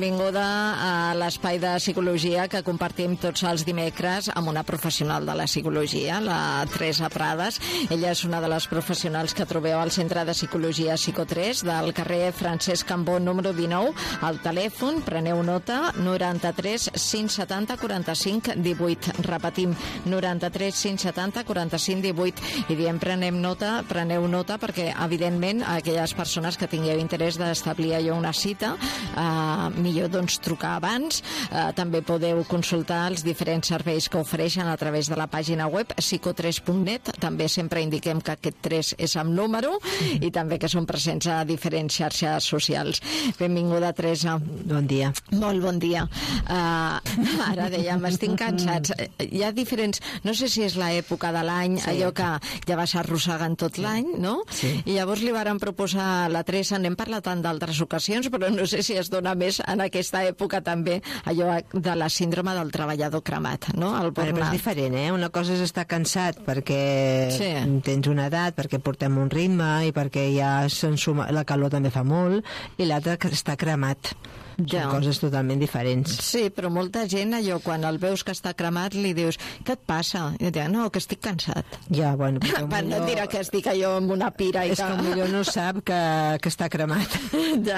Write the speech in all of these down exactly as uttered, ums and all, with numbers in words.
Benvinguda a l'espai de psicologia que compartim tots els dimecres amb una professional de la psicologia, la Teresa Prades. Ella és una de les professionals que trobeu al Centre de Psicologia Psico tres del carrer Francesc Cambó número dinou. Al telèfon, preneu nota, noranta-tres cinc setanta quaranta-cinc divuit. Repetim, noranta-tres cinc setanta quaranta-cinc divuit. I diem prenem nota, preneu nota perquè, evidentment, aquelles persones que tingueu interès d'establir allò una cita, eh, millor doncs trucar abans. Eh, també podeu consultar els diferents serveis que ofereixen a través de la pàgina web psico tres punt net. També sempre indiquem que aquest tres és amb número i també que són presents a diferents xarxes socials. Benvinguda, Teresa. Bon dia. Molt bon dia. Uh, ara dèiem, estic cansats. Hi ha diferents... No sé si és l'època de l'any, sí, allò que ja vas arrossegant tot sí. l'any, no? Sí. I llavors li varen proposar a la Teresa, n'hem parlat en d'altres ocasions, però no sé si es dona més en aquesta època també allò de la síndrome del treballador cremat, no? El Però és diferent, eh? Una cosa és estar cansat perquè sí. tens una edat, perquè portem un ritme i perquè ja suma, la calor també fa molt, i l'altre que està cremat. Ja. Són coses totalment diferents. Sí, però molta gent, allò, quan el veus que està cremat, li dius, què et passa? I et diu, no, que estic cansat. Ja, bueno... Per millor... no et dirà que estic allò amb una pira i és que... que millor no sap que, que està cremat. Ja.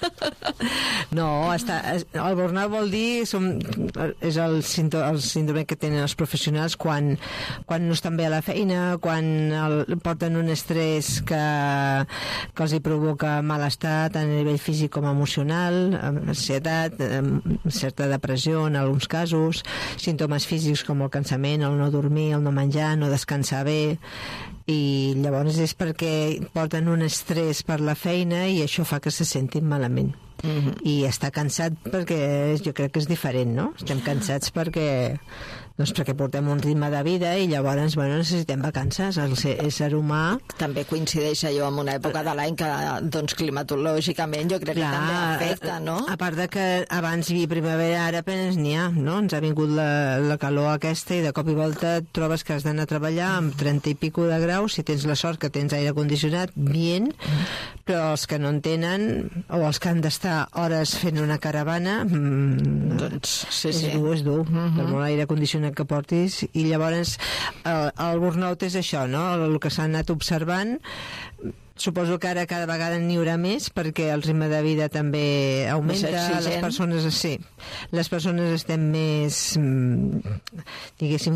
No, està, el burnout vol dir, som, és el síndrome, el síndrome que tenen els professionals quan, quan no estan bé a la feina, quan el, porten un estrès que, que els hi provoca malestar tant a nivell físic com emocional, ansietat, certa depressió en alguns casos, símptomes físics com el cansament, el no dormir, el no menjar, no descansar bé, i llavors és perquè porten un estrès per la feina i això fa que se sentin malament. Mm-hmm. I estar cansat perquè jo crec que és diferent, no? Estem cansats perquè doncs perquè portem un ritme de vida i llavors, bueno, necessitem vacances. El ser, el ser humà... També coincideix allò amb una època de l'any que, doncs, climatològicament jo crec Clar, que també afecta, no? A part de que abans hi havia primavera, ara apenas n'hi ha, no? Ens ha vingut la, la calor aquesta i de cop i volta et trobes que has d'anar a treballar amb trenta i pico de graus, si tens la sort que tens aire condicionat, bien, però els que no en tenen, o els que han d'estar hores fent una caravana, mmm, doncs, sí, és sí. dur, és dur, uh-huh. per molt aire condicionat que portis, i llavors el, el burnout és això, no? El, el que s'ha anat observant. Suposo que ara cada vegada n'hi haurà més perquè el ritme de vida també augmenta, les persones, sí, les persones estem més, diguéssim,